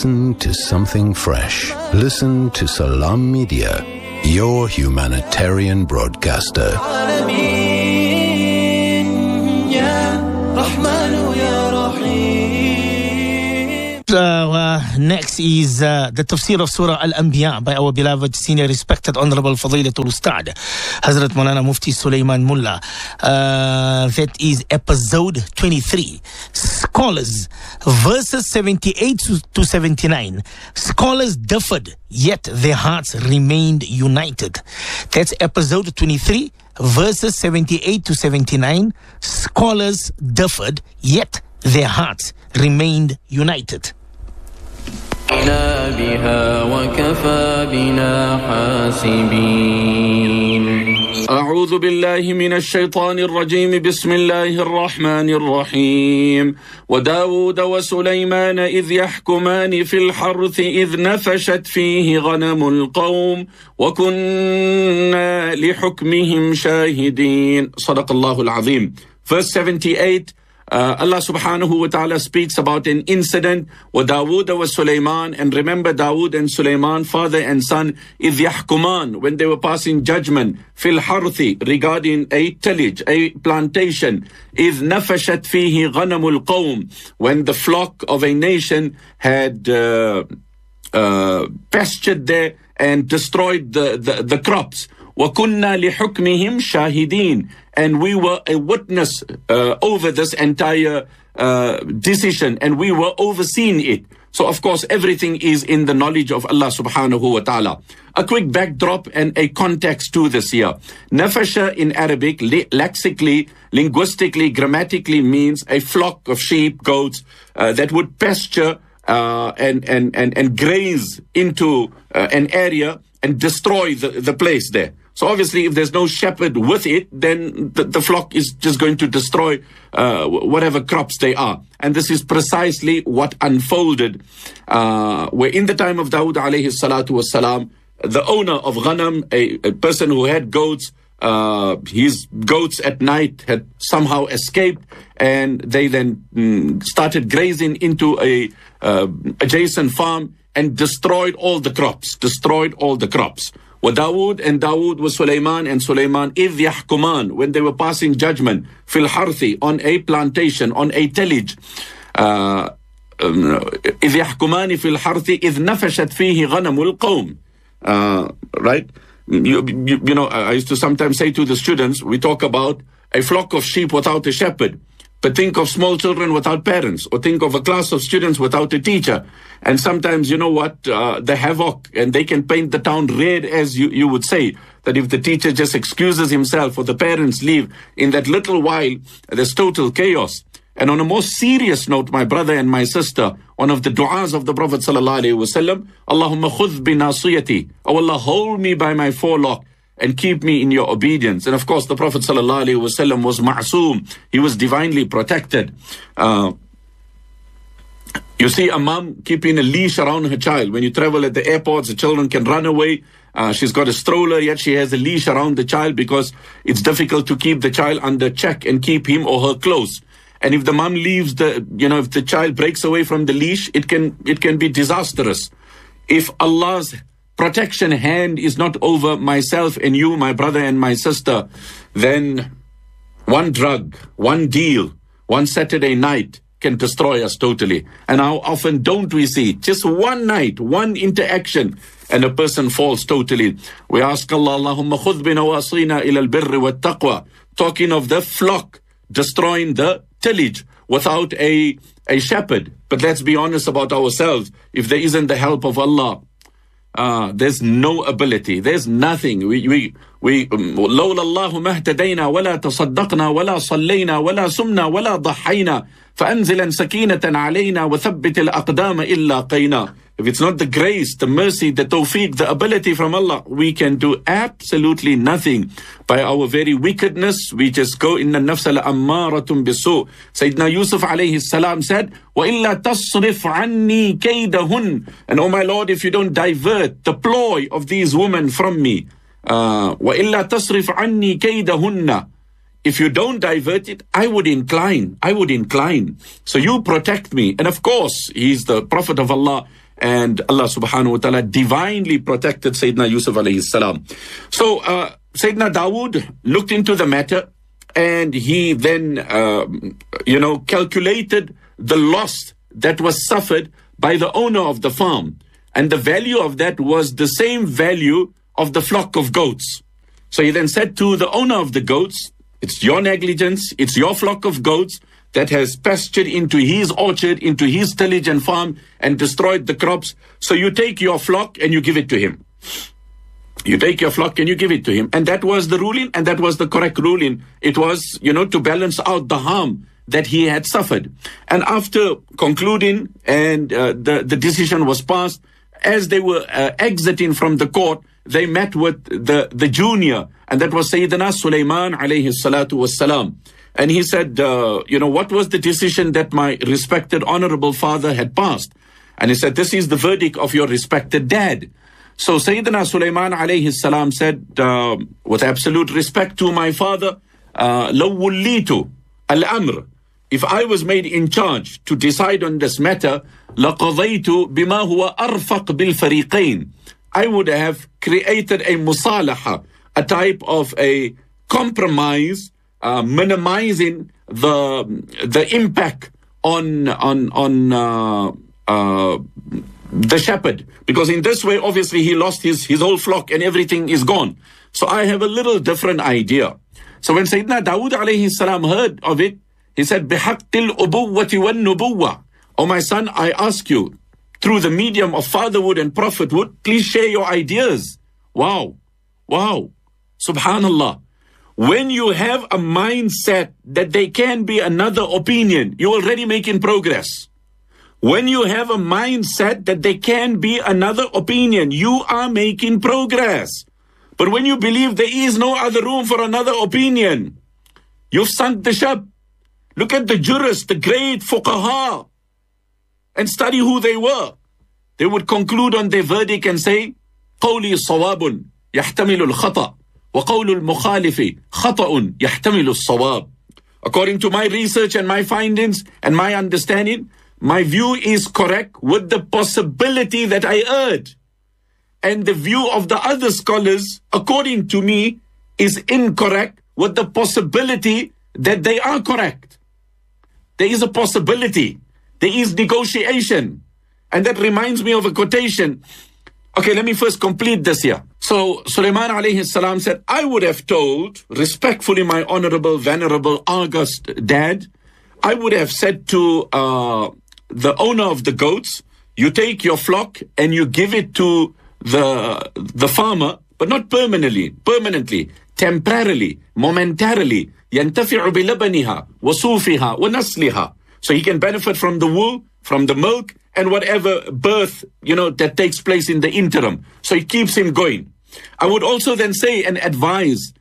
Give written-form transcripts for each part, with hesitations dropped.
Listen to something fresh. Listen to Salam Media, your humanitarian broadcaster. Next is the tafsir of Surah Al-Anbiya by our beloved, senior, respected, honorable Fadilatul Ustad Hazrat Maulana Mufti Sulaiman Mullah. That is episode 23. Scholars, verses 78 to 79. Scholars differed, yet their hearts remained united. That's episode 23, verses 78 to 79. Scholars differed, yet their hearts remained united. بها وكفى بنا حاسبين أعوذ بالله من الشيطان الرجيم بسم الله الرحمن الرحيم وداود وسليمان إذ يحكمان في الحرث إذ نفشت فيه غنم القوم وكنا لحكمهم شاهدين صدق الله العظيم. Verse 78, Allah subhanahu wa ta'ala speaks about an incident with Dawood wa Sulaiman, and remember Dawood and Sulaiman, father and son, إِذْ يَحْكُمَانِ, when they were passing judgment, fil harthi, regarding a tillage, a plantation, إِذْ نَفَشَتْ فِيهِ غَنَمُ الْقَوْمِ, when the flock of a nation had pastured there and destroyed the crops. وَكُنَّا لِحُكْمِهِمْ شَاهِدِينَ, and we were a witness over this entire decision, and we were overseeing it. So of course everything is in the knowledge of Allah subhanahu wa ta'ala. A quick backdrop and a context to this here. Nafasha in Arabic, lexically, linguistically, grammatically means a flock of sheep, goats that would pasture and graze into an area and destroy the place there. So obviously, if there's no shepherd with it, then the flock is just going to destroy whatever crops they are. And this is precisely what unfolded. Where in the time of Dawood alayhi salatu wassalam, the owner of Ghanam, a person who had goats, his goats at night had somehow escaped, and they then started grazing into a adjacent farm and destroyed all the crops. وَدَاوُد and Dawood was Sulaiman and Sulaiman إِذْ يَحْكُمَانِ, when they were passing judgment, fil harthi, on a plantation, on a tillage. إِذْ يَحْكُمَانِ fil harthi إِذْ نَفَشَتْ فِيهِ غَنَمُ الْقَوْمِ. Right? You know, I used to sometimes say to the students, we talk about a flock of sheep without a shepherd. But think of small children without parents, or think of a class of students without a teacher. And sometimes, you know what, the havoc, and they can paint the town red, as you would say, that if the teacher just excuses himself or the parents leave, in that little while, there's total chaos. And on a more serious note, my brother and my sister, one of the du'as of the Prophet ﷺ, Allahumma khudh bi nasiyati, oh Allah, hold me by my forelock and keep me in your obedience. And of course, the Prophet ﷺ was ma'soom. He was divinely protected. You see a mom keeping a leash around her child. When you travel at the airports, the children can run away. She's got a stroller, yet she has a leash around the child because it's difficult to keep the child under check and keep him or her close. And if the mom leaves if the child breaks away from the leash, it can be disastrous. If Allah's protection hand is not over myself and you, my brother and my sister, then one drug, one deal, one Saturday night can destroy us totally. And how often don't we see just one night, one interaction, and a person falls totally. We ask Allah, Allahumma khudh bina wasina ila al-birri wa taqwa, talking of the flock destroying the tillage without a shepherd. But let's be honest about ourselves. If there isn't the help of Allah, there's no ability. There's nothing. لولا الله ما اهتدينا ولا تصدقنا ولا صلينا ولا سمنا ولا ضحينا فأنزلا سكينة علينا وثبت الأقدام إلا قينا. If it's not the grace, the mercy, the tawfiq, the ability from Allah, we can do absolutely nothing. By our very wickedness, we just go, إِنَّ النَّفْسَ لَأَمَّارَةٌ بِالسُّوءِ. Sayyidina Yusuf alayhi salam said, وَإِلَّا تَصْرِفْ عَنِّي كَيْدَهُنْ. And oh my Lord, if you don't divert the ploy of these women from me, وَإِلَّا تَصْرِفْ عَنِّي كَيْدَهُنَّ. If you don't divert it, I would incline. So you protect me. And of course, he's the Prophet of Allah, and Allah subhanahu wa ta'ala divinely protected Sayyidina Yusuf alayhi salam. So Sayyidina Dawood looked into the matter, and he then, calculated the loss that was suffered by the owner of the farm. And the value of that was the same value of the flock of goats. So he then said to the owner of the goats, it's your negligence, it's your flock of goats that has pastured into his orchard, into his tillage and farm, and destroyed the crops. So you take your flock and you give it to him. You take your flock and you give it to him. And that was the ruling, and that was the correct ruling. It was, to balance out the harm that he had suffered. And after concluding, and the decision was passed, as they were exiting from the court, they met with the junior, and that was Sayyidina Sulaiman alayhi salatu wassalam. And he said, what was the decision that my respected honorable father had passed? And he said, this is the verdict of your respected dad. So Sayyidina Sulaiman alayhi salam said, with absolute respect to my father, لو وليت الأمر, if I was made in charge to decide on this matter, لقضيت بما هو أرفق بالفريقين, I would have created a musalaha, a type of a compromise, minimizing the impact on the shepherd, because in this way obviously he lost his whole flock and everything is gone. So I have a little different idea. So when Sayyidina Dawood alayhi salam heard of it, he said, بِحَقِّ الْأُبُوَّةِ وَالنُّبُوَّةِ, oh my son, I ask you, through the medium of fatherhood and prophethood, please share your ideas. Wow, subhanallah. When you have a mindset that there can be another opinion, you're already making progress. When you have a mindset that there can be another opinion, you are making progress. But when you believe there is no other room for another opinion, you've sunk the ship. Look at the jurists, the great fuqaha, and study who they were. They would conclude on their verdict and say, قولي صواب يحتمل الخطأ وقول المخالف خطأ يحتمل الصواب. According to my research and my findings and my understanding, my view is correct with the possibility that I erred. And the view of the other scholars, according to me, is incorrect with the possibility that they are correct. There is a possibility. There is negotiation. And that reminds me of a quotation. Okay, let me first complete this here. So Sulaiman alayhi salam said, I would have told, respectfully, my honorable, venerable, august dad, I would have said to the owner of the goats, you take your flock and you give it to the farmer, but not permanently, temporarily, momentarily. ينتفع بلبنها وصوفها ونسلها. So he can benefit from the wool, from the milk, and whatever birth, that takes place in the interim. So it keeps him going. I would also then say and advise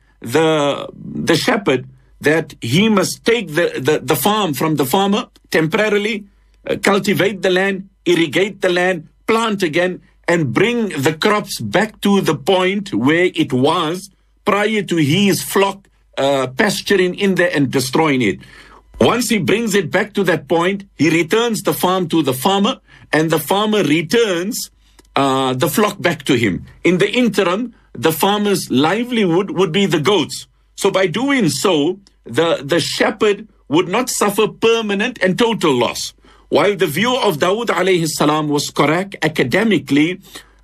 the shepherd that he must take the farm from the farmer temporarily, cultivate the land, irrigate the land, plant again, and bring the crops back to the point where it was prior to his flock pasturing in there and destroying it. Once he brings it back to that point, he returns the farm to the farmer, and the farmer returns the flock back to him. In the interim, the farmer's livelihood would be the goats. So by doing so, the shepherd would not suffer permanent and total loss. While the view of Dawood alayhi salam was correct academically,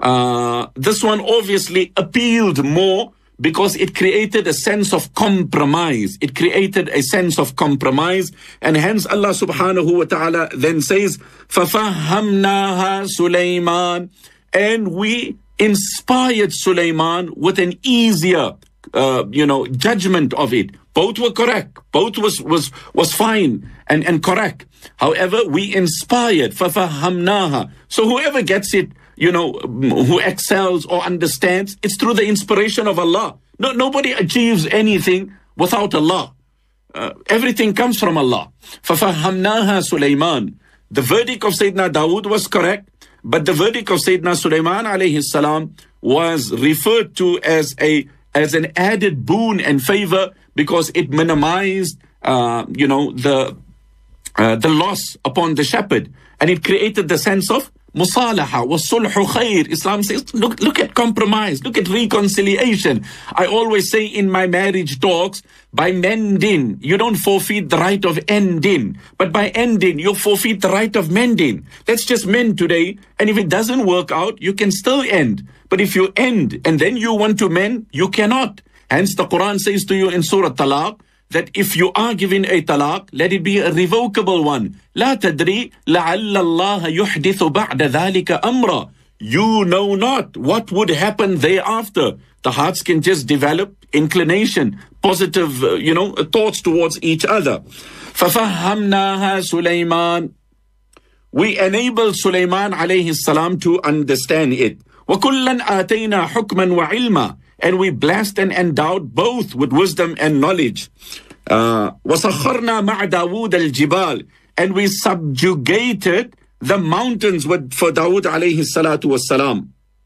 this one obviously appealed more because it created a sense of compromise. And hence Allah subhanahu wa ta'ala then says, فَفَهَّمْنَاهَا سُلَيْمَانَ, and we inspired Sulaiman with an easier, judgment of it. Both were correct. Both was fine and correct. However, we inspired, فَفَهَّمْنَاهَا. So whoever gets it, who excels or understands, it's through the inspiration of Allah. Nobody achieves anything without Allah. Everything comes from Allah. فَفَهَّمْنَاهَا سُلَيْمَانَ. The verdict of Sayyidina Dawood was correct, but the verdict of Sayyidina Sulaiman alayhi salam was referred to as an added boon and favor, because it minimized, the loss upon the shepherd, and it created the sense of Musalaha wa sulhu khair. Islam says, look at compromise, look at reconciliation. I always say in my marriage talks, by mending, you don't forfeit the right of ending. But by ending, you forfeit the right of mending. Let's just mend today. And if it doesn't work out, you can still end. But if you end and then you want to mend, you cannot. Hence the Quran says to you in Surah Talaq, that if you are given a talaq, let it be a revocable one. لا تدري لعل الله يحدث بعد ذلك أمرا. You know not what would happen thereafter. The hearts can just develop inclination, positive, thoughts towards each other. فَفَهَّمْنَاهَا سُلَيْمَانَ. We enable Sulaiman alayhi salam to understand it. وَكُلًّا آتَيْنَا حُكْمًا وَعِلْمًا. And we blessed and endowed both with wisdom and knowledge. وَسَخَّرْنَا مَعَ دَاوُودَ الْجِبَالِ. And we subjugated the mountains for Dawood alayhi salatu wassalam.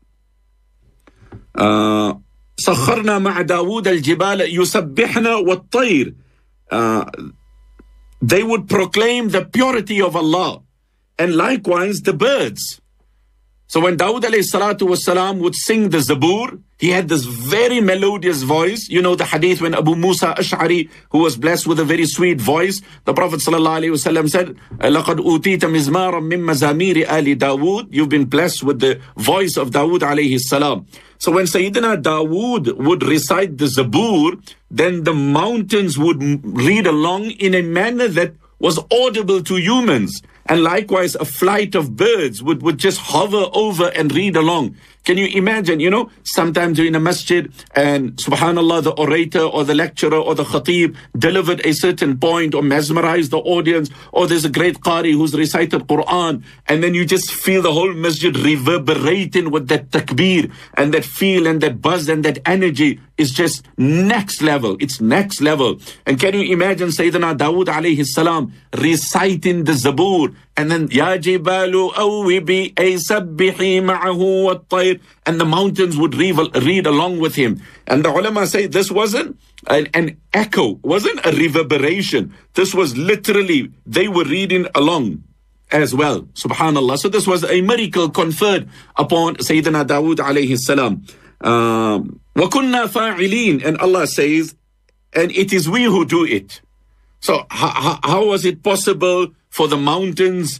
سَخَّرْنَا مَعَ دَاوُودَ الْجِبَالَ يُسَبِّحْنَا وَالطَّيْرِ. They would proclaim the purity of Allah. And likewise the birds. So when Dawood alayhi salatu wasalam would sing the Zabur, he had this very melodious voice. You know the hadith when Abu Musa Ash'ari, who was blessed with a very sweet voice, the Prophet sallallahu alayhi wasallam said, لَقَدْ أُوتِيتَ مِزْمَارًا مِّن مَزَامِيرِ آلِ دَاوُود. You've been blessed with the voice of Dawood alayhi salam. So when Sayyidina Dawood would recite the Zabur, then the mountains would read along in a manner that was audible to humans. And likewise, a flight of birds would just hover over and read along. Can you imagine, sometimes you're in a masjid and subhanallah, the orator or the lecturer or the khatib delivered a certain point or mesmerized the audience, or there's a great qari who's recited Quran, and then you just feel the whole masjid reverberating with that takbir and that feel and that buzz and that energy is just next level. It's next level. And can you imagine Sayyidina Dawood alayhi salam reciting the Zabur, and then Ya Jibalu Awwibi ay sabbihi ma'ahu wat-tayr, and the mountains would read along with him. And the ulama say this wasn't an echo, wasn't a reverberation. This was literally, they were reading along as well. Subhanallah. So this was a miracle conferred upon Sayyidina Dawood alayhi salam. وَكُنَّا فَاعِلِينَ. And Allah says, and it is we who do it. So how was it possible for the mountains,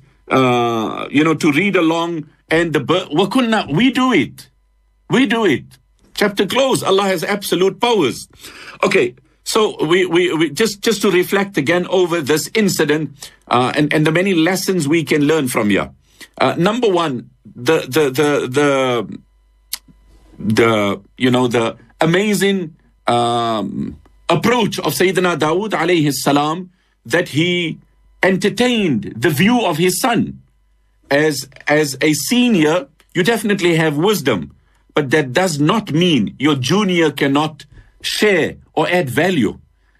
to read along, and the bird? وَكُنَّا, we do it. We do it. Chapter closed. Allah has absolute powers. Okay, so we just to reflect again over this incident and the many lessons we can learn from here. Number one, the amazing approach of Sayyidina Dawood alayhi salam, that he entertained the view of his son. As a senior, you definitely have wisdom, but that does not mean your junior cannot share or add value.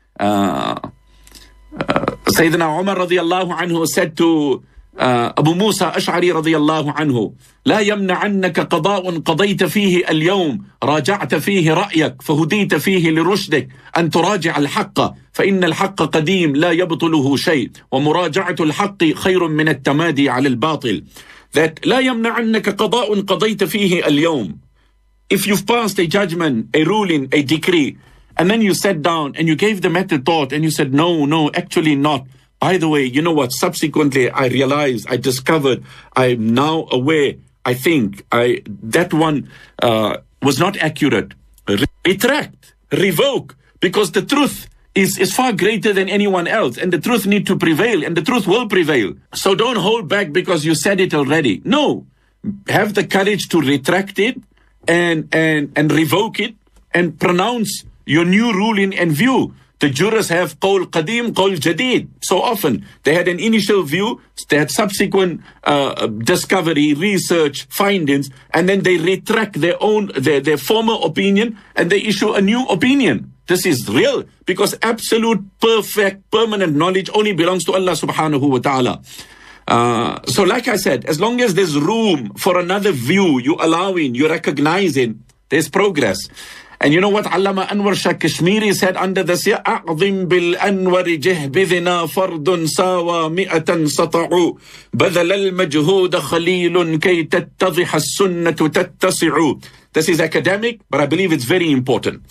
Sayyidina Umar radiyallahu anhu said to أبو موسى أشعري رضي الله عنه: لا يمنعنك قضاء قضيت فيه اليوم راجعت فيه رأيك فهديت فيه لرشدك أن تراجع الحق فإن الحق قديم لا يبطله شيء ومراجعة الحق خير من التمادي على الباطل. That لا يمنعنك قضاء قضيت فيه اليوم. If you've passed a judgment, a ruling, a decree, and then you sat down and you gave the matter thought and you said, no, actually not. By the way, you know what? Subsequently, I realized, I discovered, I'm now aware, I think, that one was not accurate. Retract, revoke, because the truth is far greater than anyone else, and the truth need to prevail, and the truth will prevail. So don't hold back because you said it already. No, have the courage to retract it and revoke it and pronounce your new ruling and view. The jurors have qawl qadim, qawl jadid. So often they had an initial view, they had subsequent discovery, research, findings, and then they retract their former opinion and they issue a new opinion. This is real, because absolute, perfect, permanent knowledge only belongs to Allah subhanahu wa ta'ala. So like I said, as long as there's room for another view, you allowing, you recognizing, there's progress. And you know what Allama Anwar Shah Kashmiri said under this? أعظم بالأنور جهبذنا فرد ساوى مئة سطعوا بذل المجهود خليل كي تتضح السنة تتسع. This is academic, but I believe it's very important.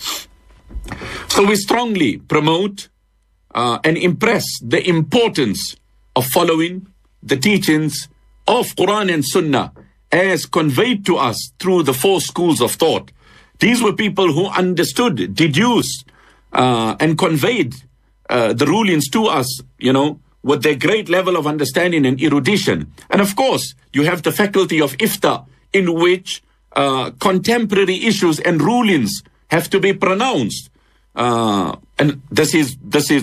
So we strongly promote and impress the importance of following the teachings of Quran and Sunnah as conveyed to us through the 4 schools of thought. These were people who understood, deduced, and conveyed the rulings to us, with their great level of understanding and erudition. And of course, you have the faculty of ifta, in which contemporary issues and rulings have to be pronounced. And this is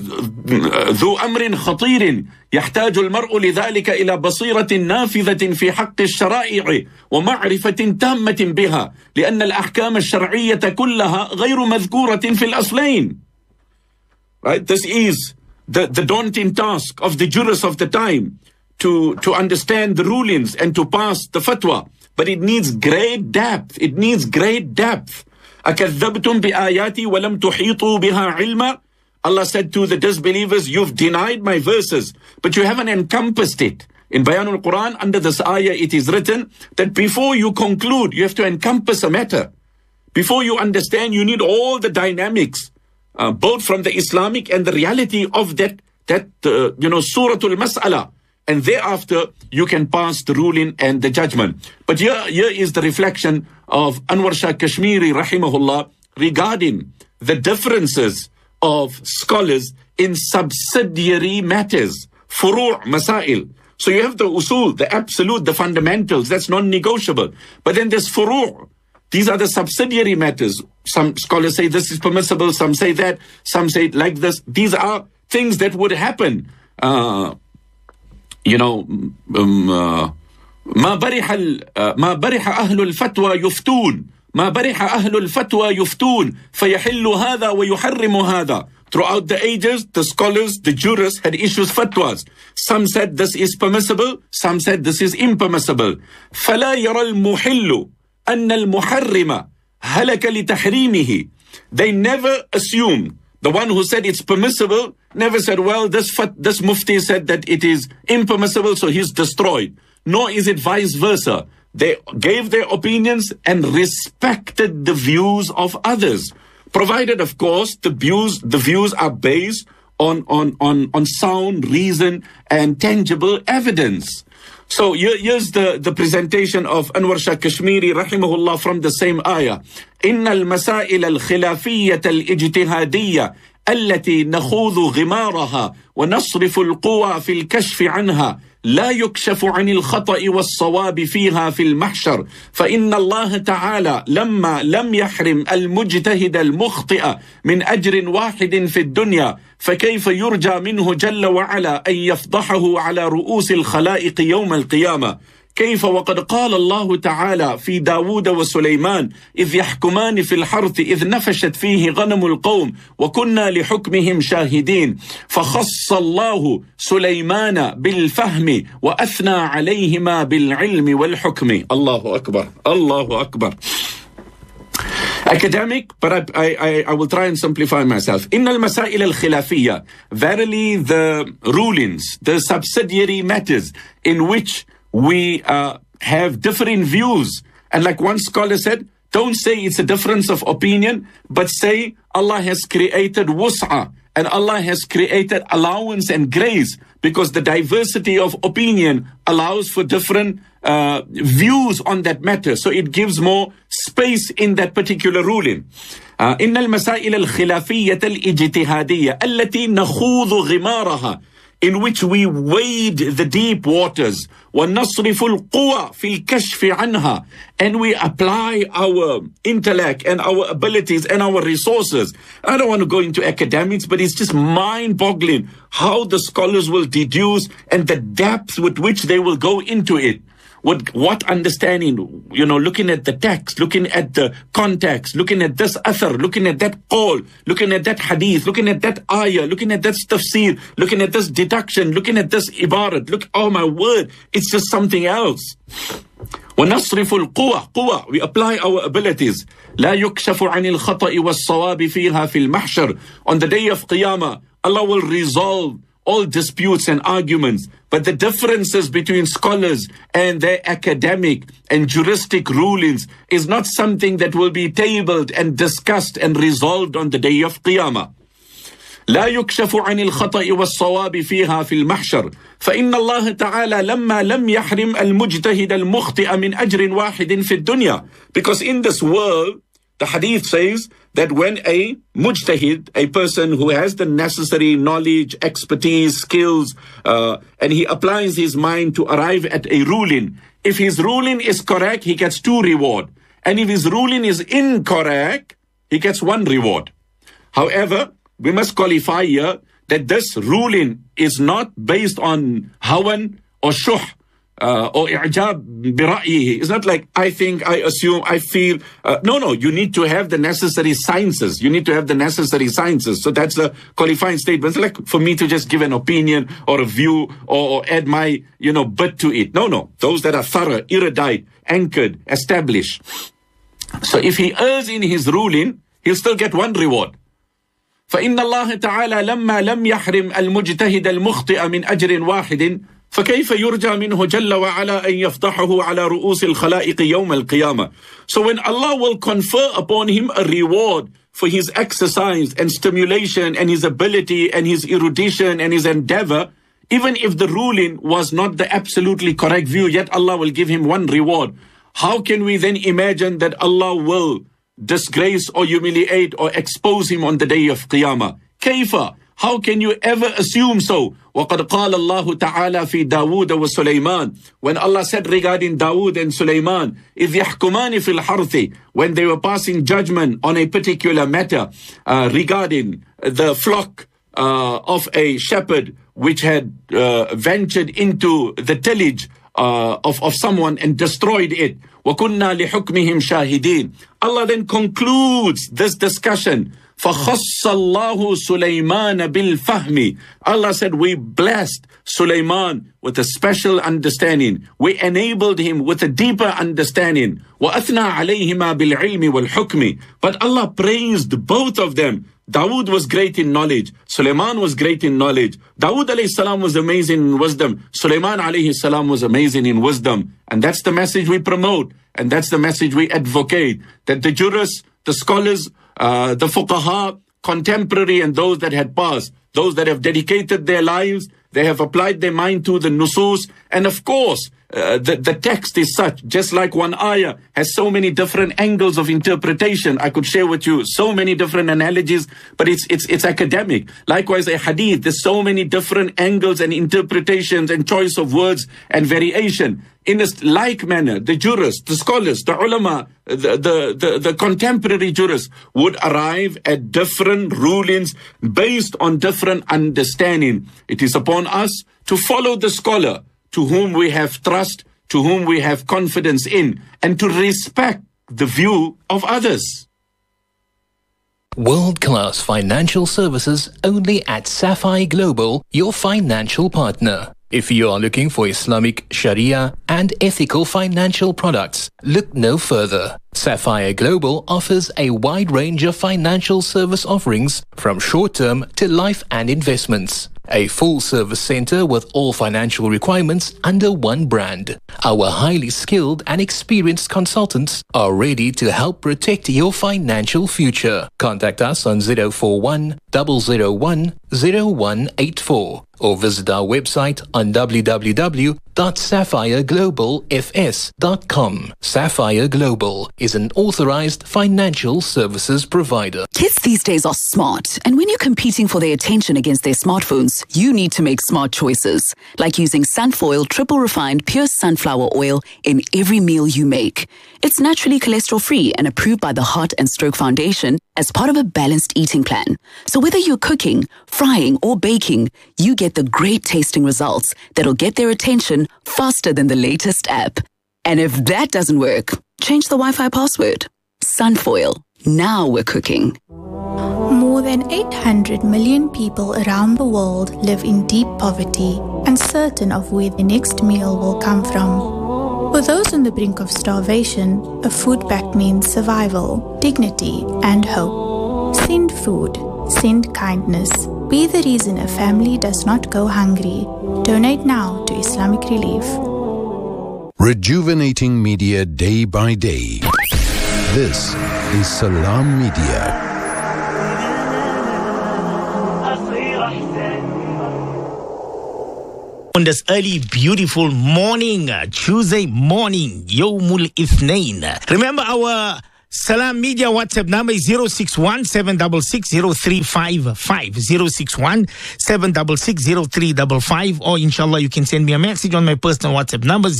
ذو أمر خطير يحتاج المرء لذلك إلى بصيرة نافذة في حق الشرائع ومعرفة تامة بها لأن الأحكام الشرعية كلها غير مذكورة في الأصلين. Right? This is the daunting task of the jurists of the time, to understand the rulings and to pass the fatwa. But it needs great depth. It needs great depth. أَكَذَّبْتُمْ بِآيَاتِي وَلَمْ تُحِيطُوا بِهَا عِلْمًا. Allah said to the disbelievers, you've denied my verses, but you haven't encompassed it. In Bayanul Quran, under this ayah, it is written that before you conclude, you have to encompass a matter. Before you understand, you need all the dynamics, both from the Islamic and the reality of that Suratul Mas'ala. And thereafter, you can pass the ruling and the judgment. But here is the reflection of Anwar Shah Kashmiri, rahimahullah, regarding the differences of scholars in subsidiary matters, furu' masail. So you have the usul, the absolute, the fundamentals, that's non-negotiable. But then there's furu'. These are the subsidiary matters. Some scholars say this is permissible, some say that, some say like this. These are things that would happen. ما برح أهل الفتوى يفتون ما برح أهل الفتوى يفتون فيحل هذا ويحرم هذا. Throughout the ages, the scholars, the jurists had issued fatwas. Some said this is permissible, some said this is impermissible. فلا يرى المحل أن المحرم هلك لتحريمه. They never assumed. The one who said it's permissible never said, well, this mufti said that it is impermissible, so he's destroyed. Nor is it vice versa. They gave their opinions and respected the views of others, provided, of course, the views are based on sound reason and tangible evidence. So here's the presentation of Anwar Shah Kashmiri rahimahullah from the same ayah. إن المسائل الخلافية الاجتهادية التي نخوض غمارها ونصرف القوى في الكشف عنها لا يكشف عن الخطأ والصواب فيها في المحشر فإن الله تعالى لما لم يحرم المجتهد المخطئ من أجر واحد في الدنيا فكيف يرجى منه جل وعلا أن يفضحه على رؤوس الخلائق يوم القيامة. كيف وقد قال الله تعالى في داود وسليمان إذ يحكمان في الحرث إذ نفشت فيه غنم القوم وكنا لحكمهم شاهدين فخص الله سليمان بالفهم وأثنى عليهما بالعلم والحكم. الله أكبر الله أكبر. Academic, but I will try and simplify myself. إن المسائل الخلافية, verily the rulings, the subsidiary matters in which we have differing views. And like one scholar said, don't say it's a difference of opinion, but say Allah has created wus'a and Allah has created allowance and grace, because the diversity of opinion allows for different views on that matter. So it gives more space in that particular ruling. إن المسائل الخلافية الاجتهادية التي نخوض غمارها, in which we wade the deep waters, وَنَصْرِفُ الْقُوَى فِي الْكَشْفِ عَنْهَا, and we apply our intellect and our abilities and our resources. I don't want to go into academics, but it's just mind-boggling how the scholars will deduce and the depth with which they will go into it. What understanding, looking at the text, looking at the context, looking at this athar, looking at that qawl, looking at that hadith, looking at that ayah, looking at that tafsir, looking at this deduction, looking at this ibarat. Oh my word, it's just something else. ونصرف القوة, we apply our abilities. لا يكشف عن الخطأ والصواب فيها في المحشر. On the day of Qiyamah, Allah will resolve all disputes and arguments, but the differences between scholars and their academic and juristic rulings is not something that will be tabled and discussed and resolved on the day of Qiyamah. لا يكشف عن الخطأ والصواب فيها في المحشر فإن الله تعالى لما لم يحرم المجتهد المخطئ من أجر واحد في الدنيا. Because in this world, the hadith says that when a mujtahid, a person who has the necessary knowledge, expertise, skills, and he applies his mind to arrive at a ruling, if his ruling is correct, he gets 2 reward. And if his ruling is incorrect, he gets 1 reward. However, we must qualify here that this ruling is not based on hawan or shuh or i'jab bira'yihi. It's not like I think, I assume, I feel. No, you need to have the necessary sciences. You need to have the necessary sciences. So that's the qualifying statement. It's like for me to just give an opinion or a view or add my, bit to it. No. Those that are thorough, erudite, anchored, established. So if he errs in his ruling, he'll still get 1 reward. فإن الله تعالى لما لم يحرم المجتهد المخطئ من أجر واحد فكيف يرجى منه جل وعلا أن يفضحه على رؤوس الخلائق يوم القيامة. So when Allah will confer upon him a reward for his exercise and stimulation and his ability and his erudition and his endeavor, even if the ruling was not the absolutely correct view, yet Allah will give him 1 reward. How can we then imagine that Allah will disgrace or humiliate or expose him on the day of Qiyamah? Kaifa? How can you ever assume so? وَقَدْ قَالَ اللَّهُ تَعَالَى فِي دَاوُودَ وَسُلَيْمَانَ. When Allah said regarding Dawood and Sulaiman, إِذْ يَحْكُمَانِ فِي الْحَرْثِ, when they were passing judgment on a particular matter regarding the flock of a shepherd which had ventured into the tillage of someone and destroyed it. وَكُنَّا لِحُكْمِهِمْ شَاهِدِينَ. Allah then concludes this discussion. فَخَصَّ اللَّهُ سُلَيْمَانَ بِالْفَهْمِ. Allah said, we blessed Sulaiman with a special understanding. We enabled him with a deeper understanding. وَأَثْنَى عَلَيْهِمَا بِالْعِلْمِ وَالْحُكْمِ. But Allah praised both of them. Dawood was great in knowledge. Sulaiman was great in knowledge. Dawood alayhi salam was amazing in wisdom. Sulaiman alayhi salam was amazing in wisdom. And that's the message we promote. And that's the message we advocate. That the jurists, the scholars, the fuqaha, contemporary and those that had passed, those that have dedicated their lives, they have applied their mind to the nusus. And of course, the text is such, just like one ayah has so many different angles of interpretation. I could share with you so many different analogies, but it's academic. Likewise, a hadith, there's so many different angles and interpretations and choice of words and variation. In a like manner, the jurists, the scholars, the ulama, the contemporary jurists would arrive at different rulings based on different understanding. It is upon us to follow the scholar to whom we have trust, to whom we have confidence in, and to respect the view of others. World-class financial services only at Sapphire Global, your financial partner. If you are looking for Islamic, Sharia and ethical financial products, look no further. Sapphire Global offers a wide range of financial service offerings from short-term to life and investments. A full-service center with all financial requirements under one brand. Our highly skilled and experienced consultants are ready to help protect your financial future. Contact us on 041 001 0184 or visit our website on www.sapphireglobalfs.com. Sapphire Global is an authorized financial services provider. Kids these days are smart, and when you're competing for their attention against their smartphones, you need to make smart choices, like using Sunfoil triple refined pure sunflower oil in every meal you make. It's naturally cholesterol-free and approved by the Heart and Stroke Foundation as part of a balanced eating plan. So whether you're cooking, frying, or baking, you get the great tasting results that'll get their attention faster than the latest app. And if that doesn't work, change the Wi-Fi password. Sunfoil. Now we're cooking. More than 800 million people around the world live in deep poverty, uncertain of where the next meal will come from. For those on the brink of starvation, a food pact means survival, dignity, and hope. Send food. Send kindness. Be the reason a family does not go hungry. Donate now to Islamic Relief. Rejuvenating media day by day. This is Salam Media. On this early, beautiful morning, Tuesday morning, Yawmul Ithnain. Remember our Salam Media WhatsApp number is 061-766-0355, 061-766-0355, or inshallah you can send me a message on my personal WhatsApp number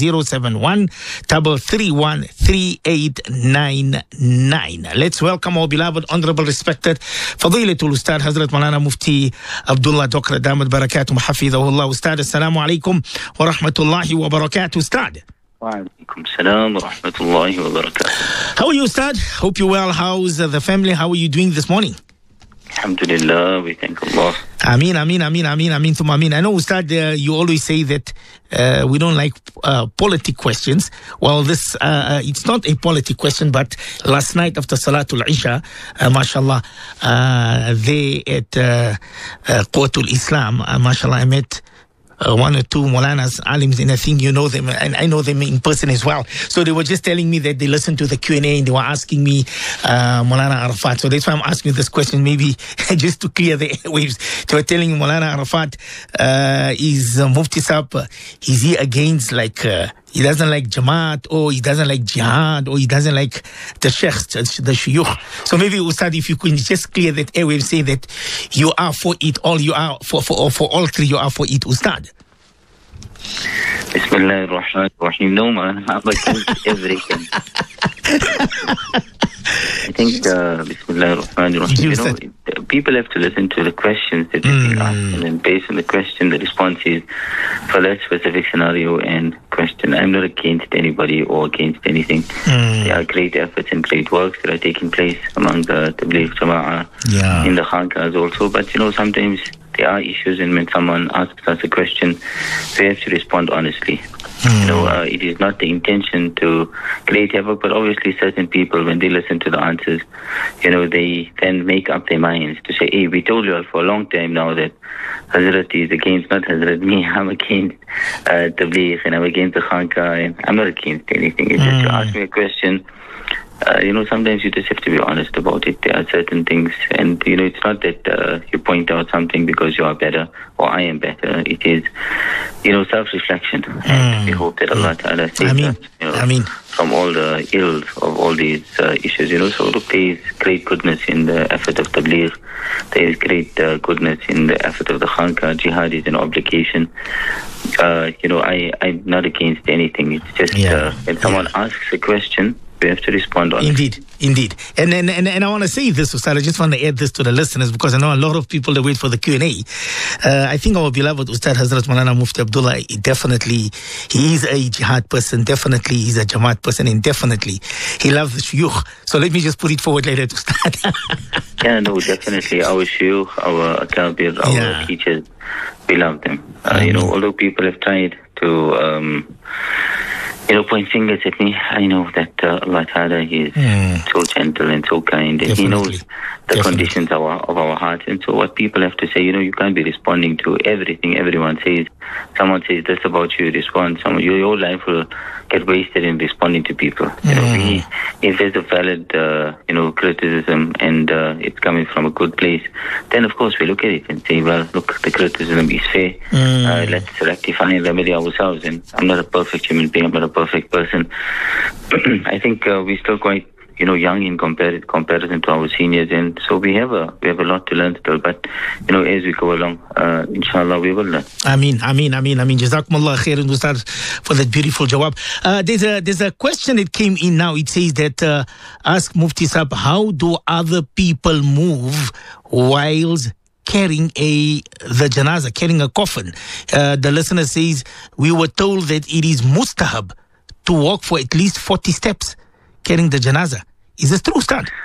071-331-3899. Let's welcome our beloved, honorable, respected Fadilatul Ustad Hazrat Maulana Mufti Abdullah Dokra Damat Barakatuh Hafidhahullah. Ustad, assalamu alaikum wa rahmatullahi wa barakatuh. Ustad. Wa alaikum salam wa rahmatullahi wa barakatuh. How are you, Ustad? Hope you're well. How's the family? How are you doing this morning? Alhamdulillah, we thank Allah. Ameen, ameen, ameen, ameen, ameen, thumma ameen. I know, Ustad, you always say that we don't like politic questions. Well, this it's not a politic question, but last night after Salatul Isha, mashallah, they at Quwwatul Islam, mashallah, I met one or two Maulanas, alims, and I think you know them, and I know them in person as well. So they were just telling me that they listened to the Q&A and they were asking me Maulana Arafat. So that's why I'm asking this question, maybe just to clear the airwaves. They were telling Maulana Arafat, is Mufti Sahab, is he against he doesn't like Jamaat, or he doesn't like Jihad, or he doesn't like the Sheikhs, the Shuyukh. So maybe, Ustad, if you could just clear that airwave, say that you are for it, all you are for all three, you are for it, Ustad. Bismillah ar-Rahman ar-Rahim. No, man, I'm against everything. I think, Bismillah ar-Rahman ar-Rahim, people have to listen to the questions that they've been asked, and then based on the question, the response is for that specific scenario and question. I'm not against anybody or against anything. There are great efforts and great works that are taking place among the Tabligh Jama'ah in the Khanqahs also, but sometimes there are issues, and when someone asks us a question, we have to respond honestly. It is not the intention to create havoc, but obviously certain people, when they listen to the answers, they then make up their minds to say, hey, we told you all for a long time now that Hazrat is against, not Hazrat, me, I'm against Tabligh, and I'm against the Khanqah, and I'm not against anything. It's just to ask me a question. Sometimes you just have to be honest about it. There are certain things, and it's not that you point out something because you are better or I am better. It is, self-reflection. And we hope that Allah Ta'ala saves us, from all the ills of all these issues. So look, there is great goodness in the effort of Tabligh. There is great goodness in the effort of the Khanqah. Jihad is an obligation. I'm not against anything. It's just when someone asks a question, we have to respond on Indeed. And I want to say this, Ustad, I just want to add this to the listeners, because I know a lot of people that wait for the Q&A. I think our beloved Ustad Hazrat Maulana Mufti Abdullah, definitely, he is a jihad person, definitely he's a Jamaat person, and definitely he loves the shuyukh. So let me just put it forward later to Ustad. Definitely. Our shuyukh, our akabir, our teachers, we love them. Although people have tried to point fingers at me, I know that Allah Ta'ala is so gentle and so kind, and He knows the conditions of our hearts. And so what people have to say, you can't be responding to everything everyone says. Someone says this about you, respond. Your life will get wasted in responding to people. If there's a valid, criticism, and it's coming from a good place, then of course we look at it and say, well, look, the criticism is fair. Let's rectify and remedy ourselves. And I'm not a perfect human being. I'm not a perfect person. I think we're still quite, young in comparison to our seniors, and so we have a lot to learn still. But as we go along, inshallah, we will learn. Ameen. Jazakumullah khairan, Ustad, for that beautiful jawab. There's a question that came in now. It says that ask Mufti Sahab, how do other people move whilst carrying the janazah, carrying a coffin? The listener says, we were told that it is mustahab to walk for at least 40 steps carrying the janazah. Is this true, Ustad?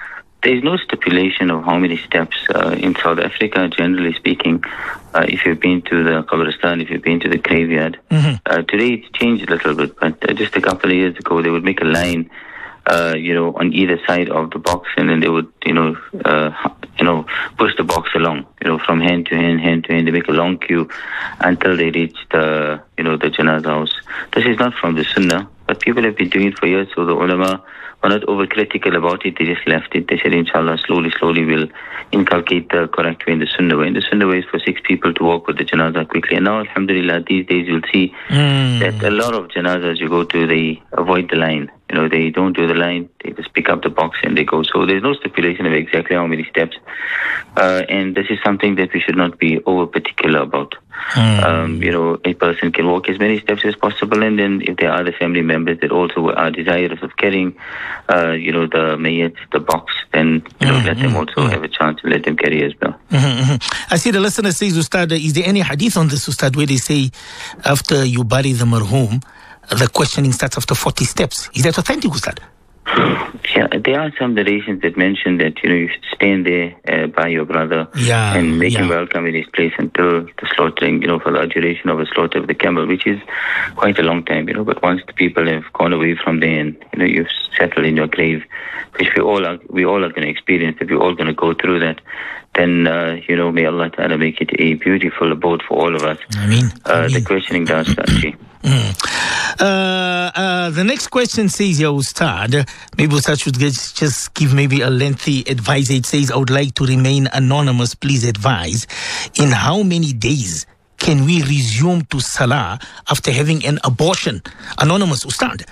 There is no stipulation of how many steps. In South Africa, generally speaking, if you've been to the Qabristan, if you've been to the graveyard, today it's changed a little bit, but just a couple of years ago, they would make a line, on either side of the box, and then they would, push the box along, from hand to hand. They make a long queue until they reach the Janazah house. This is not from the Sunnah, but people have been doing it for years, so the ulama were not overcritical about it. They just left it. They said, inshallah, slowly we'll inculcate the correct way in the Sunnah way. And the Sunnah way is for 6 people to walk with the Janazah quickly. And now, alhamdulillah, these days you'll see that a lot of Janazahs you go to, they avoid the line. They don't do the line. They just pick up the box and they go. So there's no stipulation of exactly how many steps. And this is something that we should not be over particular about. A person can walk as many steps as possible, and then if there are other family members that also are desirous of carrying, the mayyat, the box, then let them also have a chance and let them carry as well. I see the listener says, Ustad, is there any hadith on this, Ustad, where they say after you bury the marhum, the questioning starts after 40 steps? Is that authentic, Ustad? Yeah, there are some narrations that mention that you should stand there by your brother and make him welcome in his place until the slaughtering, for the duration of the slaughter of the camel, which is quite a long time, But once the people have gone away from there and you've settled in your grave, which we all are going to experience, that we're all going to go through that, then may Allah Ta'ala make it a beautiful abode for all of us. Ameen. The questioning does start. The next question says, Ya Ustad, maybe Ustad should just give maybe a lengthy advice. It says, I would like to remain anonymous. Please advise, in how many days can we resume to Salah after having an abortion? Anonymous, Ustad.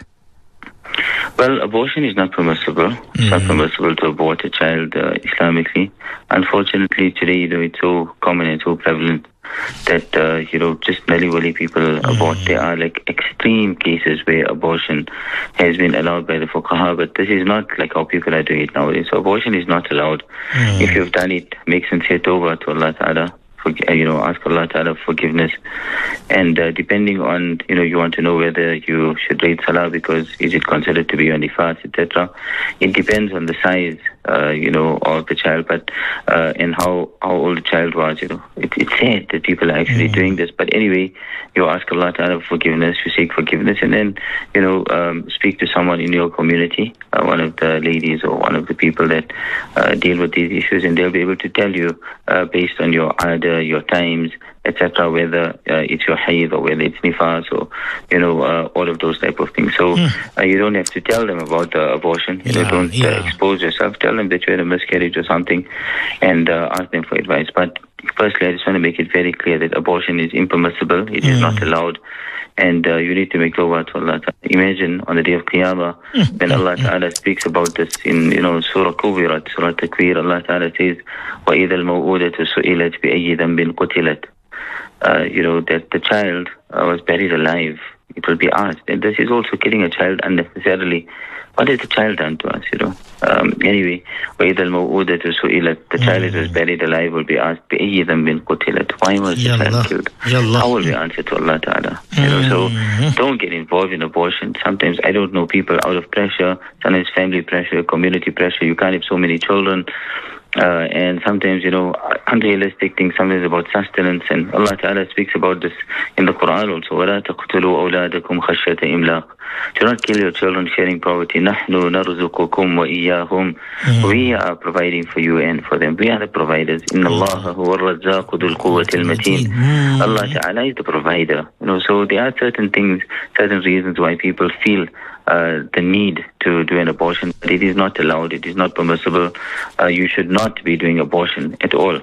Well, abortion is not permissible. It's not permissible to abort a child Islamically. Unfortunately, today, it's so common and so prevalent that, just nilly-willy people abort. There are extreme cases where abortion has been allowed by the fuqaha, but this is not like how people are doing it nowadays. So abortion is not allowed. If you've done it, make sincere tawbah to Allah Ta'ala. Ask Allah Ta'ala forgiveness. And depending on, you want to know whether you should read Salah because is it considered to be on nifas, etc. It depends on the size, of the child, but and how old the child was, It's sad that people are actually doing this. But anyway, you ask Allah Ta'ala for forgiveness, you seek forgiveness, and then, speak to someone in your community, one of the ladies or one of the people that deal with these issues, and they'll be able to tell you based on your order, your times, etc., whether it's your hayd or whether it's nifas or, all of those type of things. So you don't have to tell them about the abortion. Don't expose yourself. Tell them that you had a miscarriage or something and ask them for advice. But firstly, I just want to make it very clear that abortion is impermissible. It is not allowed. And you need to make tawbah to Allah Ta'ala. Imagine on the day of Qiyamah, when Allah Ta'ala speaks about this in, Surah Kubirat, Surah Takwir, Allah Ta'ala says, وَإِذَا الْمَوْءُودَةُ سُئِلَتْ بِأَيِّ ذَنْبٍ قُتِلَتْ. That the child was buried alive. It will be asked. And this is also killing a child unnecessarily. What has the child done to us, Anyway, وَإِذَا الْمَوْءُودَةُ سُئِلَتْ. The child that was buried alive will be asked, بِأَيِّ ذَنْبٍ قُتِلَتْ. Why was the child killed? How will we answer to Allah Ta'ala? So don't get involved in abortion. Sometimes, I don't know, people out of pressure, sometimes family pressure, community pressure. You can't have so many children. And sometimes, unrealistic things, sometimes about sustenance. And Allah Ta'ala speaks about this in the Quran also. وَلَا تَقْتُلُوا أَوْلَادَكُمْ خَشْيَةَ إِمْلَاقٍ. Do not kill your children sharing poverty. نَحْنُ نَرْزُقُكُمْ وَإِيَّاهُمْ. We are providing for you and for them. We are the providers. إِنَّ اللَّهَ هُوَ الرَّزَّاقُ ذُو الْقُوَّةِ الْمَتِينَ. Allah Ta'ala is the provider. So there are certain things, certain reasons why people feel the need to do an abortion. But it is not allowed. It is not permissible. You should not be doing abortion at all.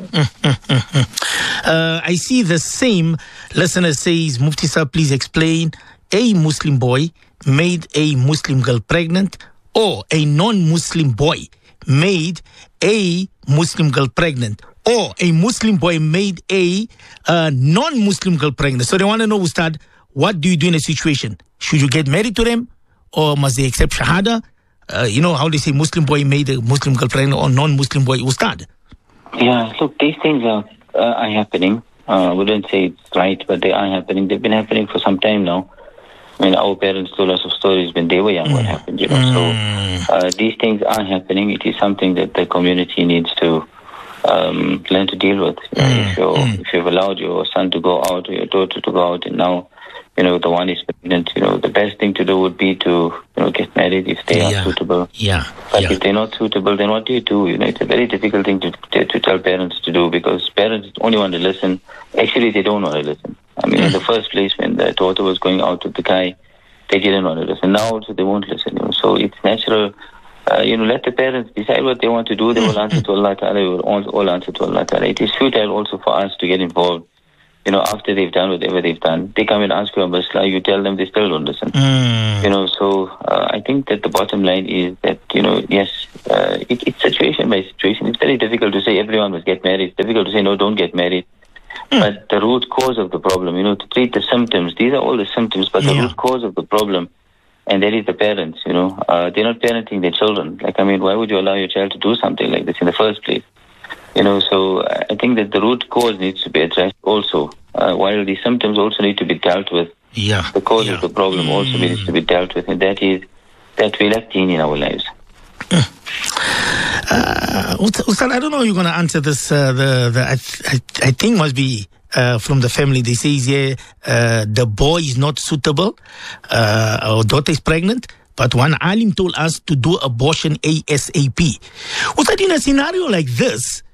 I see the same listener says, Mufti Sahib, please explain. A Muslim boy made a Muslim girl pregnant, or a non-Muslim boy made a Muslim girl pregnant, or a Muslim boy made a non-Muslim girl pregnant. So they want to know, Ustad, what do you do in a situation? Should you get married to them, or must they accept shahada? How they say Muslim boy made a Muslim girl pregnant or non-Muslim boy, Ustad? Yeah, look, these things are happening. We wouldn't say it's right, but they are happening. They've been happening for some time now, mean, our parents told us of stories when they were young, what happened, you know. So these things are happening. It is something that the community needs to learn to deal with. If you've allowed your son to go out or your daughter to go out, and now, you know, the one is pregnant, you know, the best thing to do would be to, you know, get married if they are suitable. But if they're not suitable, then what do you do? You know, it's a very difficult thing to tell parents to do, because parents only want to listen. Actually, they don't want to listen. I mean, in the first place, when the daughter was going out with the guy, they didn't want to listen. Now also they won't listen. You know? So it's natural. Let the parents decide what they want to do. They will answer to Allah Ta'ala. They will all answer to Allah Ta'ala. It is futile also for us to get involved. You know, after they've done whatever they've done, they come and ask you a masla, you tell them, they still don't listen. You know, so I think that the bottom line is that, you know, yes, it's situation by situation. It's very difficult to say everyone must get married. It's difficult to say, no, don't get married. But the root cause of the problem, you know, to treat the symptoms, these are all the symptoms, but the root cause of the problem, and that is the parents, you know, they're not parenting their children. Like, I mean, why would you allow your child to do something like this in the first place? You know, so I think that the root cause needs to be addressed also, while the symptoms also need to be dealt with. The cause of the problem also needs to be dealt with, and that is that we lack deen in our lives. Ustad, I don't know you're going to answer this. I think must be from the family. They say here the boy is not suitable. Our daughter is pregnant. But one alim told us to do abortion ASAP. Ustad, in a scenario like this,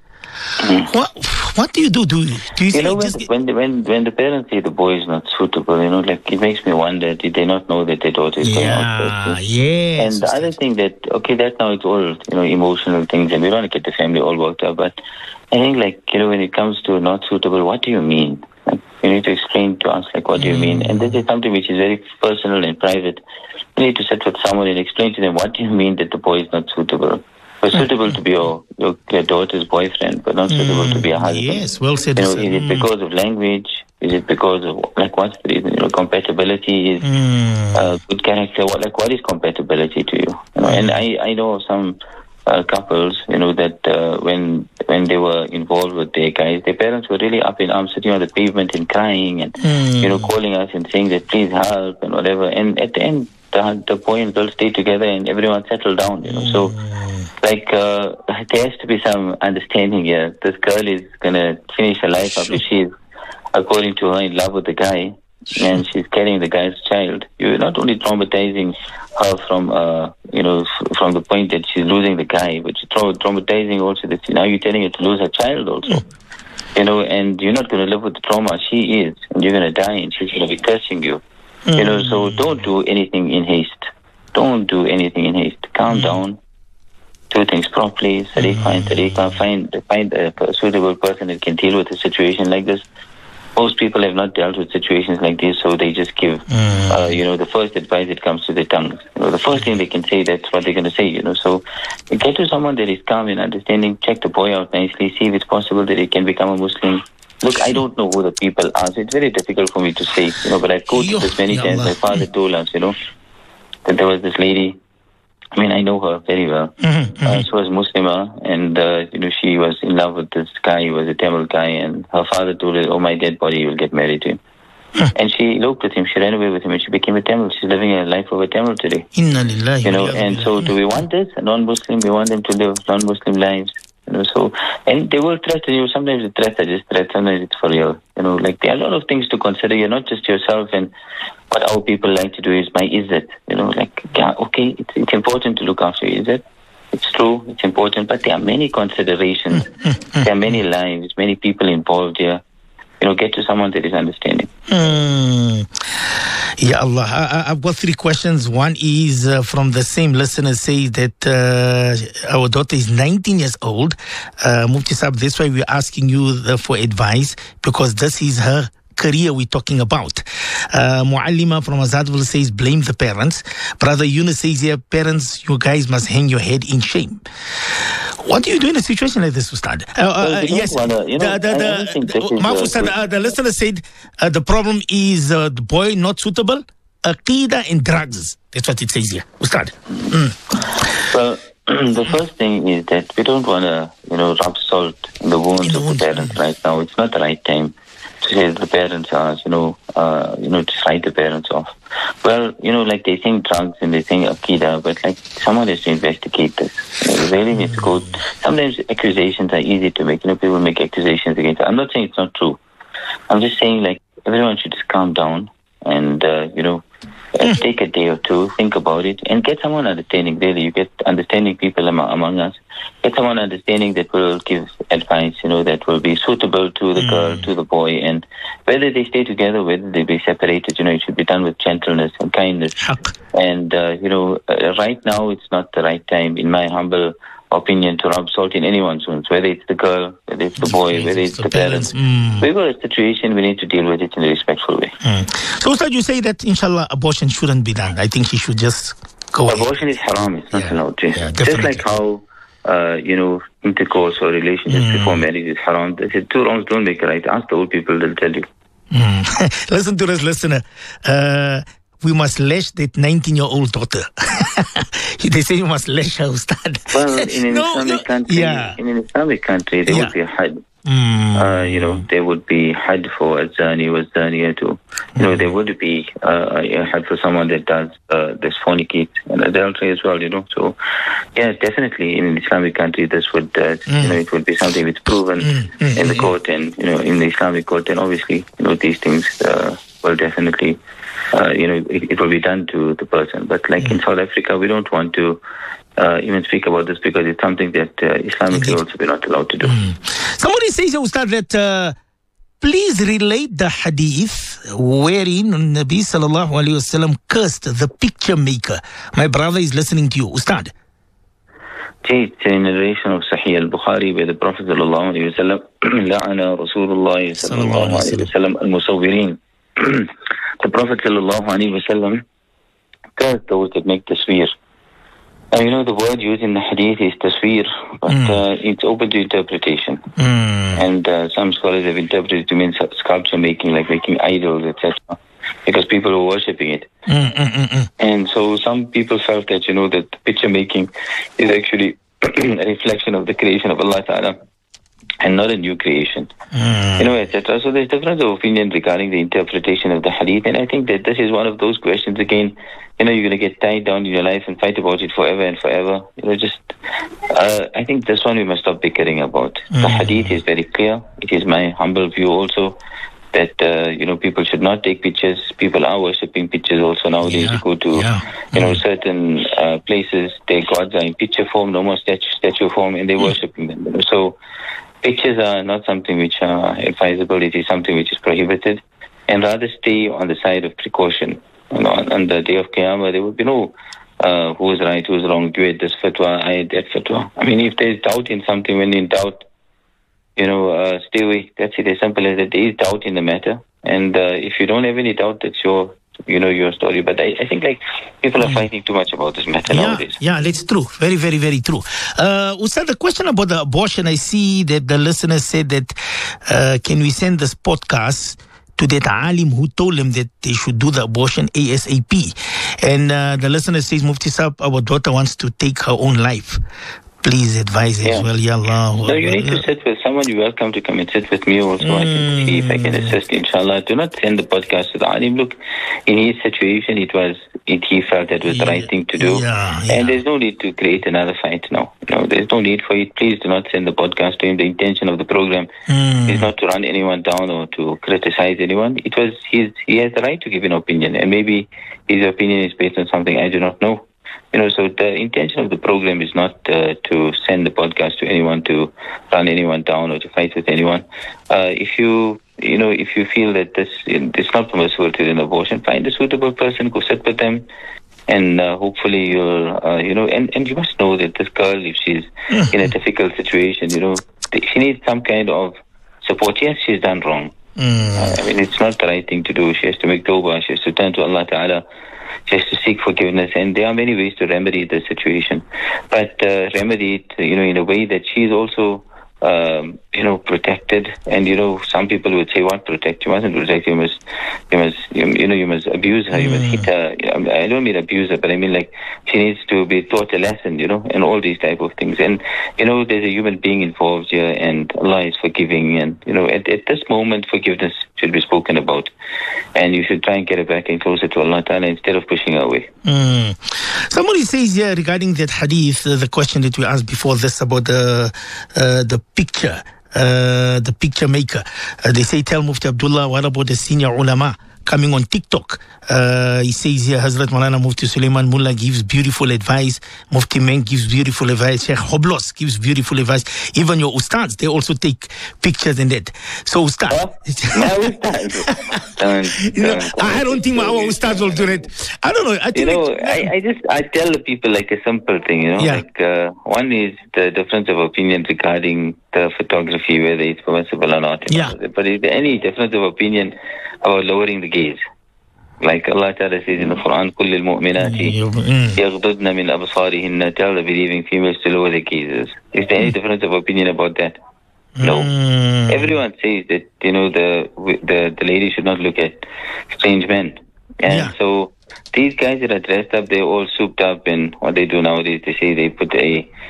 what do you do? Do you say, know, when the parents say the boy is not suitable, you know, like, it makes me wonder, did they not know that their daughter is going out? Yes. And the other thing that, that now it's all, you know, emotional things, and we don't want to get the family all worked up, but I think, like, you know, when it comes to not suitable, what do you mean? Like, you need to explain to us, like, what do you mean? And this is something which is very personal and private. You need to sit with someone and explain to them, what do you mean that the boy is not suitable? We're suitable to be your daughter's boyfriend, but not suitable to be a husband. Yes, well said. You know, is it because of language? Is it because of, like, what's the reason? You know, compatibility is good character. What is compatibility to you? You know, and I know some couples, you know, that when they were involved with their guys, their parents were really up in arms, sitting on the pavement and crying and, you know, calling us and saying that please help and whatever. And at the end, the boy and girl stayed together and everyone settled down, you know. So, like, there has to be some understanding here. This girl is going to finish her life after she's, according to her, in love with the guy, and she's carrying the guy's child. You're not only traumatizing her from, you know, from the point that she's losing the guy, but you're traumatizing also that now you're telling her to lose her child also. You know, and you're not going to live with the trauma. She is, and you're going to die, and she's going to be cursing you. You know, so don't do anything in haste. Don't do anything in haste. Calm down. Do things properly. Find a suitable person that can deal with a situation like this. Most people have not dealt with situations like this, so they just give, you know, the first advice that comes to their tongues. You know, the first thing they can say, that's what they're going to say, you know. So get to someone that is calm and understanding. Check the boy out nicely. See if it's possible that he can become a Muslim. Look, I don't know who the people are, so it's very difficult for me to say, you know, but I've quoted this many times. My father told us, you know, that there was this lady, I mean, I know her very well. She was Muslimah, and, you know, she was in love with this guy. He was a Tamil guy, and her father told her, oh, my dead body, you will get married to him. And she eloped with him. She ran away with him, and she became a Tamil. She's living a life of a Tamil today. Inna lillahi. You know, and so do we want this? A non-Muslim, we want them to live non-Muslim lives. You know, so, and they will threaten you. Sometimes the threats are just threats, sometimes it's for real. You know, like, there are a lot of things to consider. You're not just yourself, and what our people like to do is my izzat. You know, like, yeah, okay, it's important to look after your izzat. It's true, it's important, but there are many considerations. There are many lives, many people involved here. You know, get to someone that is understanding. Ya Allah, I've got 3 questions. One is from the same listener, say that our daughter is 19 years old. Mufti Saab, that's why we're asking you for advice, because this is her career we're talking about. Muallima from Azadville says, blame the parents. Brother Yunus says here, parents, you guys must hang your head in shame. What do you do in a situation like this, Ustad? Yes, the listener said the problem is the boy not suitable, Aqidah and drugs. That's what it says here, Ustad. Well, the first thing is that we don't want to, you know, rub salt in the wounds of the parents right now. It's not the right time say the parents are, to fight the parents off. Well, like they think drugs and they think Aqidah, but like someone has to investigate this. You really need to go. Sometimes accusations are easy to make. People make accusations against. I'm not saying it's not true. I'm just saying like everyone should just calm down and, take a day or two, think about it, and get someone understanding, really. You get understanding people among us. Get someone understanding that will give advice, that will be suitable to the girl, to the boy, and whether they stay together, whether they be separated, it should be done with gentleness and kindness. And, right now it's not the right time, in my humble opinion, to rub salt in anyone's wounds, whether it's the girl, whether it's the boy, whether it's the parents. We've got a situation, we need to deal with it in a respectful way. So, Ustad, you say that, inshallah, abortion shouldn't be done. I think he should just go Abortion ahead. is haram, it's not allowed. Just like how, intercourse or relationships before marriage is haram. They say two wrongs don't make a right. Ask the old people, they'll tell you. Listen to this, listener. We must lash that 19-year-old daughter. They say you must lash her, Ustad. Well, in an Islamic country, there would be a had. There would be had for a zani or zaniya too. There would be a had for someone that does this fornicate and adultery as well. So, yeah, definitely in an Islamic country, this would it would be something that's proven in the court and in the Islamic court. And obviously, these things will definitely. It will be done to the person. But like in South Africa, we don't want to even speak about this because it's something that Islamically also we're not allowed to do. Somebody says, Ustad, that please relate the hadith wherein Nabi sallallahu alayhi wasallam cursed the picture maker. My brother is listening to you. Ustad. It's in the narration of Sahih al-Bukhari where the Prophet sallallahu alayhi wasallam la'ana Rasulullah sallallahu alayhi wasallam al-musawwirin. The Prophet ﷺ cursed those that make tasweer. The word used in the hadith is tasweer, but it's open to interpretation. And some scholars have interpreted it to mean sculpture making, like making idols, etc., because people were worshipping it. And so some people felt that, that picture making is actually a reflection of the creation of Allah Ta'ala and not a new creation, etc. So there's difference of opinion regarding the interpretation of the hadith, and I think that this is one of those questions, again, you're going to get tied down in your life and fight about it forever and forever. I think this one we must stop bickering about. The hadith is very clear. It is my humble view also that, people should not take pictures. People are worshipping pictures also nowadays. You go to, certain places, their gods are in picture form, no more statue form, and they're worshipping them. So, pictures are not something which are advisable. It is something which is prohibited, and rather stay on the side of precaution. On the day of Qiyamah, there will be no who is right, who is wrong. You had this fatwa, I had that fatwa. I mean, if there is doubt in something, when in doubt, stay away. That's it. As simple as that. There is doubt in the matter, and if you don't have any doubt, that's your story. But I think like people are fighting too much about this matter nowadays. Yeah, that's true. Very, very, very true. Ustad, the question about the abortion, I see that the listener said that can we send this podcast to that alim who told them that they should do the abortion ASAP. And the listener says, Mufti Saab, our daughter wants to take her own life. Please advise as well, Ya Allah. No, you need to sit with someone. You're welcome to come and sit with me also. I can see if I can assist, inshallah. Do not send the podcast to the alim. Look, in his situation, he felt that was the right thing to do. And there's no need to create another fight now. There's no need for it. Please do not send the podcast to him. The intention of the program is not to run anyone down or to criticize anyone. He has the right to give an opinion, and maybe his opinion is based on something I do not know. So the intention of the program is not to send the podcast to anyone, to run anyone down or to fight with anyone. If you feel that this is not permissible to do an abortion, find a suitable person, go sit with them, and hopefully you'll, and you must know that this girl, if she's in a difficult situation, she needs some kind of support. Yes, she's done wrong. It's not the right thing to do. She has to make tawbah. She has to turn to Allah Ta'ala. She has to seek forgiveness, and there are many ways to remedy the situation. But remedy it, in a way that she's also, protected. And, some people would say, what protect? You mustn't protect. You must abuse her. You must hit her. I don't mean abuse her, but I mean like she needs to be taught a lesson, and all these type of things. And, there's a human being involved here, and Allah is forgiving. And, at this moment, forgiveness should be spoken about. And you should try and get her back and closer to Allah Ta'ala instead of pushing her away. Somebody says here regarding that hadith, the question that we asked before this about the picture. The picture maker. They say, tell Mufti Abdullah, what about the senior ulama coming on TikTok? He says here, Hazrat Maulana Mufti Sulaiman Mullah gives beautiful advice. Mufti Meng gives beautiful advice. Sheikh Hoblos gives beautiful advice. Even your ustads, they also take pictures and that. So ustad. I don't think our ustads will do that. I don't know. I think I tell the people like a simple thing, like one is the difference of opinion regarding the photography, whether it's permissible or not. But is there any difference of opinion about lowering the gaze? Like Allah Ta'ala says in the Quran, كُلِّ الْمُؤْمِنَاتِ يَغْضُضْنَ مِنْ أَبْصَارِهِنَّ, tell the believing females to lower their gazes. Is there any difference of opinion about that? No. Everyone says that, the lady should not look at strange men. And so these guys that are dressed up, they're all souped up, and what they do nowadays, they say they put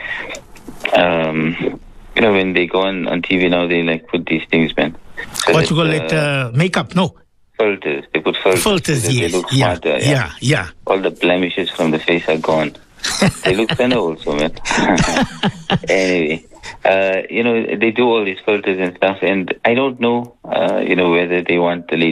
when they go on TV now, they like put these things, man. So what you call it? Makeup? No. Filters. They put filters. Filters, so yes. They look smarter. Yeah. All the blemishes from the face are gone. They look thinner also, man. Anyway, they do all these filters and stuff, and I don't know, whether they want the lady